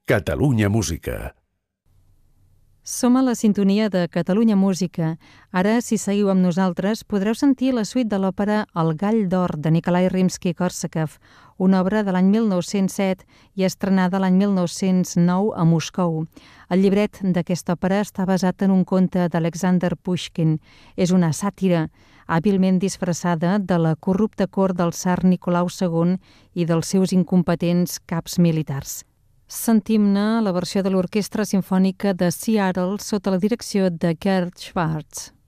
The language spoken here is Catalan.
Catalunya Música. Som a la sintonia de Catalunya Música. Ara, si seguiu amb nosaltres, podreu sentir la suite de l'òpera El gall d'or de Nikolai Rimsky-Korsakov, una obra de l'any 1907 i estrenada l'any 1909 a Moscou. El llibret d'aquesta òpera està basat en un conte d'Alexander Pushkin. És una sàtira hàbilment disfressada de la corrupta cort del tsar Nicolau II i dels seus incompetents caps militars. Sentim-ne la versió de l'Orquestra Simfònica de Seattle sota la direcció de Gerd Schwartz.